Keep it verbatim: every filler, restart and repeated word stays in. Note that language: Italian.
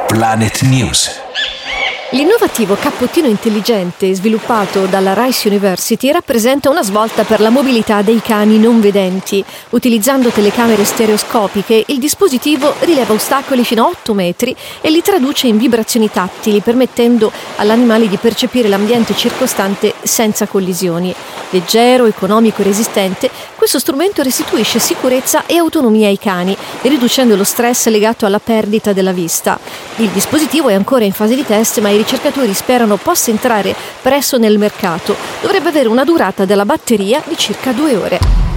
Planet News. L'innovativo cappottino intelligente sviluppato dalla Rice University rappresenta una svolta per la mobilità dei cani non vedenti. Utilizzando telecamere stereoscopiche, il dispositivo rileva ostacoli fino a otto metri e li traduce in vibrazioni tattili, permettendo all'animale di percepire l'ambiente circostante senza collisioni. Leggero, economico e resistente, questo strumento restituisce sicurezza e autonomia ai cani, riducendo lo stress legato alla perdita della vista. Il dispositivo è ancora in fase di test, ma i ricercatori sperano possa entrare presto nel mercato. Dovrebbe avere una durata della batteria di circa due ore.